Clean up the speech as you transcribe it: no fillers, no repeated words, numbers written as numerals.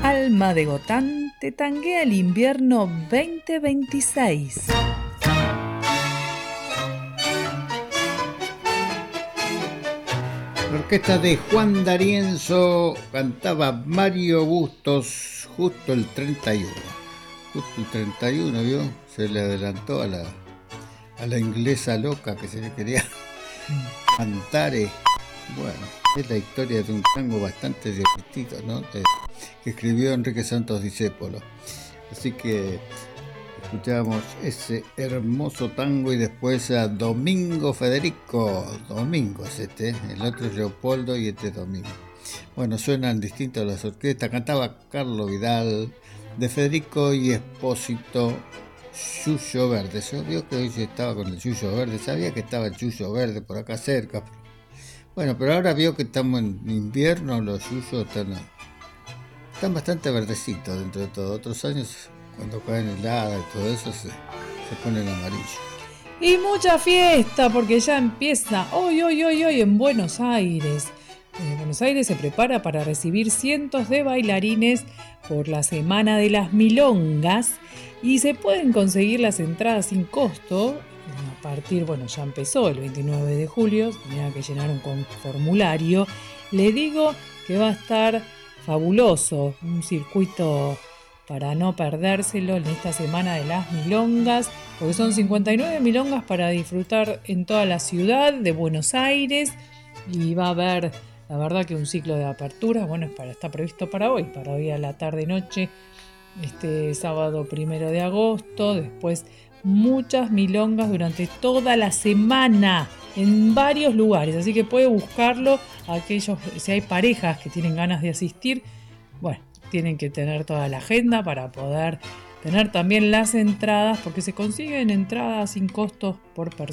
Alma de Gotán te tanguea el invierno 2026. La orquesta de Juan D'Arienzo cantaba Mario Bustos justo el 31. Justo el 31, ¿vio? Se le adelantó a la inglesa loca que se le quería cantar. Bueno, es la historia de un tango bastante divertido, ¿no? Que escribió Enrique Santos Discépolo. Así que escuchamos ese hermoso tango y después a Domingo Federico. Domingo es el otro es Leopoldo y este es Domingo. Bueno, suenan distintas las orquestas. Cantaba Carlos Vidal, de Federico y Espósito, Yuyo Verde. Yo vio que hoy estaba con el Yuyo Verde, sabía que estaba el Yuyo Verde por acá cerca. Bueno, pero ahora vio que estamos en invierno, los yuyos están bastante verdecitos dentro de todo. Otros años, cuando caen heladas y todo eso, se ponen amarillos. Y mucha fiesta, porque ya empieza hoy en Buenos Aires. Buenos Aires se prepara para recibir cientos de bailarines por la Semana de las Milongas y se pueden conseguir las entradas sin costo. A partir, ya empezó el 29 de julio, tenía que llenar un formulario. Le digo que va a estar fabuloso, un circuito para no perdérselo en esta Semana de las Milongas, porque son 59 milongas para disfrutar en toda la ciudad de Buenos Aires y va a haber, la verdad que un ciclo de apertura, está previsto para hoy a la tarde-noche, este sábado 1 de agosto, después muchas milongas durante toda la semana en varios lugares, así que puede buscarlo aquellos, si hay parejas que tienen ganas de asistir, tienen que tener toda la agenda para poder tener también las entradas, porque se consiguen entradas sin costo por persona.